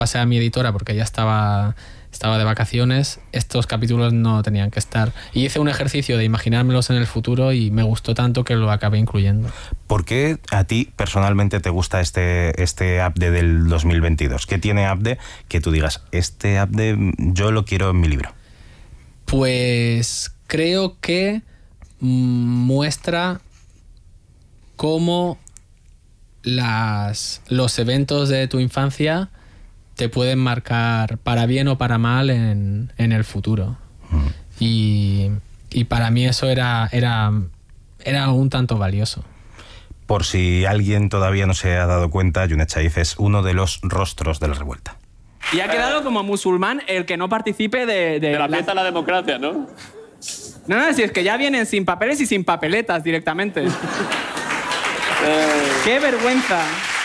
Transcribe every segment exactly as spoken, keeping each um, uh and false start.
pasé a mi editora porque ya estaba, estaba de vacaciones, estos capítulos no tenían que estar. Y hice un ejercicio de imaginármelos en el futuro y me gustó tanto que lo acabé incluyendo. ¿Por qué a ti personalmente te gusta este, este Abde del dos mil veintidós? ¿Qué tiene Abde que tú digas, este Abde yo lo quiero en mi libro? Pues creo que muestra cómo las, los eventos de tu infancia te pueden marcar para bien o para mal en, en el futuro. Mm. Y, y para mí eso era, era, era un tanto valioso. Por si alguien todavía no se ha dado cuenta, Junet Chaiz es uno de los rostros de la revuelta. Y ha quedado como musulmán el que no participe de... De, de la la fiesta de la democracia, ¿no? No, no, si es que ya vienen sin papeles y sin papeletas directamente. eh... ¡Qué vergüenza!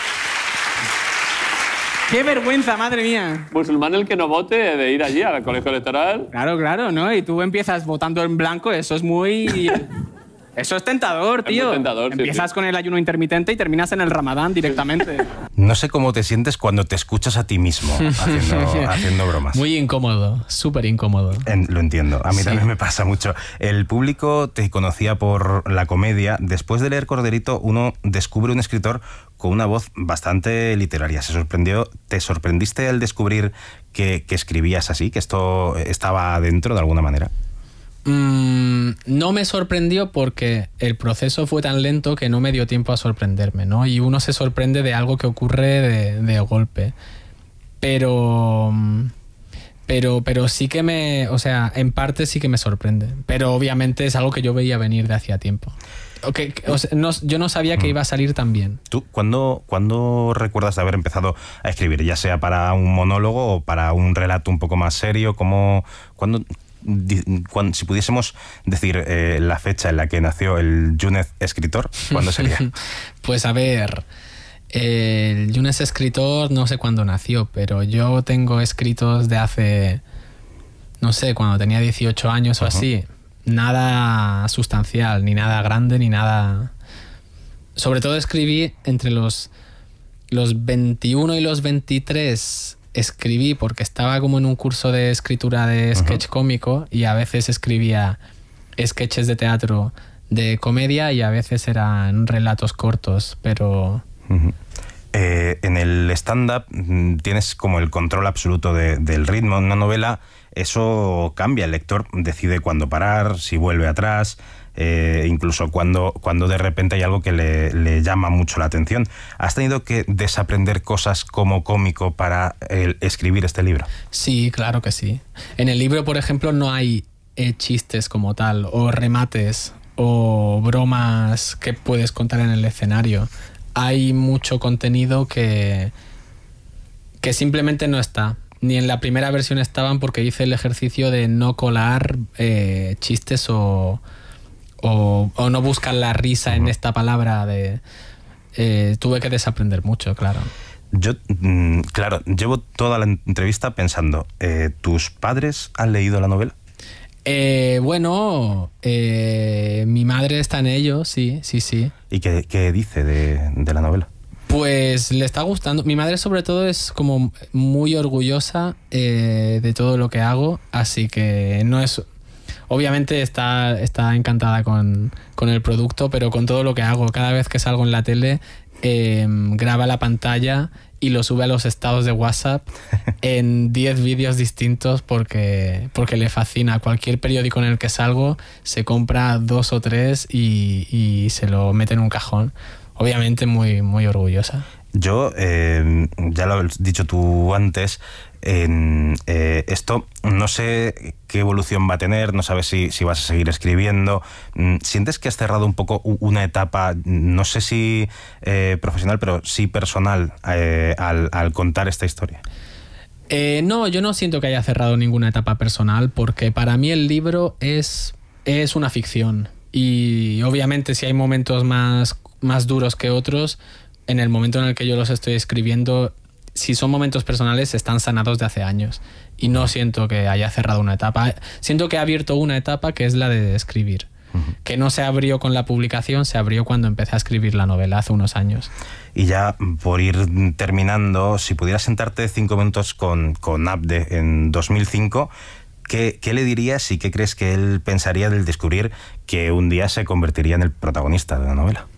¡Qué vergüenza, madre mía! Musulmán el que no vote de ir allí al colegio electoral. Claro, claro, ¿no? Y tú empiezas votando en blanco, eso es muy... Eso es tentador, tío. Es muy tentador, Empiezas sí, sí. con el ayuno intermitente y terminas en el Ramadán directamente. No sé cómo te sientes cuando te escuchas a ti mismo haciendo, haciendo bromas. Muy incómodo, súper incómodo. En, lo entiendo, a mí Sí. también me pasa mucho. El público te conocía por la comedia. Después de leer Corderito, uno descubre un escritor con una voz bastante literaria. ¿Se sorprendió? ¿Te sorprendiste al descubrir que, que escribías así, que esto estaba adentro de alguna manera? Mm, no me sorprendió porque el proceso fue tan lento que no me dio tiempo a sorprenderme, ¿no? Y uno se sorprende de algo que ocurre de, de golpe. Pero, pero, pero sí que me... O sea, en parte sí que me sorprende. Pero obviamente es algo que yo veía venir de hacía tiempo. Okay, o sea, no, yo no sabía que iba a salir tan bien. ¿Tú cuándo, cuándo recuerdas de haber empezado a escribir? Ya sea para un monólogo o para un relato un poco más serio. ¿Cómo, cuándo, cuando, si pudiésemos decir eh, la fecha en la que nació el Junet escritor, ¿cuándo sería? Pues a ver, el Junet escritor no sé cuándo nació, pero yo tengo escritos de hace, no sé, cuando tenía dieciocho años o uh-huh. así. Nada sustancial, ni nada grande, ni nada... Sobre todo escribí entre los, los veintiuno y los veintitrés... Escribí porque estaba como en un curso de escritura de sketch uh-huh. cómico y a veces escribía sketches de teatro de comedia y a veces eran relatos cortos, pero... Uh-huh. Eh, en el stand-up tienes como el control absoluto de, del ritmo. En una novela eso cambia, el lector decide cuándo parar, si vuelve atrás... Eh, incluso cuando, cuando de repente hay algo que le, le llama mucho la atención. ¿Has tenido que desaprender cosas como cómico para el, escribir este libro? Sí, claro que sí. En el libro, por ejemplo, no hay eh, chistes como tal, o remates, o bromas que puedes contar en el escenario. Hay mucho contenido que, que simplemente no está. Ni en la primera versión estaban porque hice el ejercicio de no colar eh, chistes o... O, o no buscar la risa uh-huh. en esta palabra de... Eh, tuve que desaprender mucho, claro. Yo, mm, claro, llevo toda la entrevista pensando, eh, ¿tus padres han leído la novela? Eh, bueno, eh, mi madre está en ello, sí, sí, sí. ¿Y qué, qué dice de, de la novela? Pues le está gustando. Mi madre sobre todo es como muy orgullosa eh, de todo lo que hago, así que no es... Obviamente está, está encantada con, con el producto, pero con todo lo que hago. Cada vez que salgo en la tele, eh, graba la pantalla y lo sube a los estados de WhatsApp en diez vídeos distintos porque, porque le fascina. Cualquier periódico en el que salgo se compra dos o tres y, y se lo mete en un cajón. Obviamente muy, muy orgullosa. Yo, eh, ya lo has dicho tú antes, eh, eh, esto no sé qué evolución va a tener, no sabes si, si vas a seguir escribiendo. ¿Sientes que has cerrado un poco una etapa, no sé si eh, profesional, pero sí personal, eh, al, al contar esta historia? Eh, no, yo no siento que haya cerrado ninguna etapa personal porque para mí el libro es, es una ficción. Y obviamente si hay momentos más, más duros que otros, en el momento en el que yo los estoy escribiendo, si son momentos personales, están sanados de hace años. Y no siento que haya cerrado una etapa. Siento que he abierto una etapa que es la de escribir. uh-huh. que no se abrió con la publicación, se abrió cuando empecé a escribir la novela hace unos años. Y ya por ir terminando, si pudieras sentarte cinco minutos con, con Abde en dos mil cinco, ¿qué, ¿qué le dirías y qué crees que él pensaría del descubrir que un día se convertiría en el protagonista de la novela?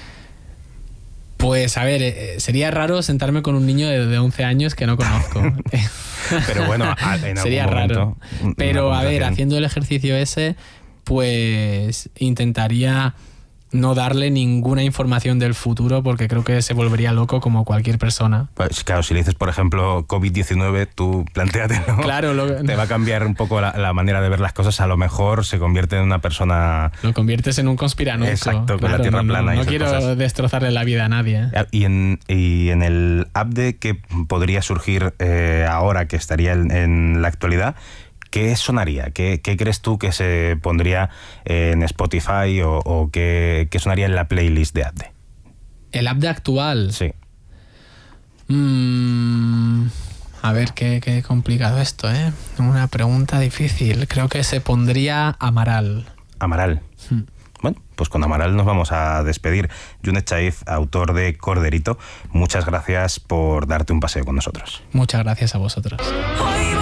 Pues a ver, eh, sería raro sentarme con un niño de, de once años que no conozco. Pero bueno, en algún sería momento, raro. Pero a ver, haciendo el ejercicio ese, pues intentaría no darle ninguna información del futuro porque creo que se volvería loco como cualquier persona. Pues claro, si le dices, por ejemplo, COVID diecinueve, tú plantéate, ¿no? Claro. Lo, Te va a cambiar un poco la, la manera de ver las cosas. A lo mejor se convierte en una persona... Lo conviertes en un conspiranoico. Exacto, con claro, la tierra no, plana no, y no esas quiero cosas. destrozarle la vida a nadie. Y en, y en el Abde que podría surgir eh, ahora, que estaría en, en la actualidad, ¿qué sonaría? ¿Qué, qué crees tú que se pondría en Spotify o, o qué, qué sonaría en la playlist de Abde? ¿El Abde actual? Sí. Mm, a ver, qué, qué complicado esto, ¿eh? Una pregunta difícil. Creo que se pondría Amaral. Amaral. Hmm. Bueno, pues con Amaral nos vamos a despedir. Junet Chaif, autor de Corderito, muchas gracias por darte un paseo con nosotros. Muchas gracias a vosotros.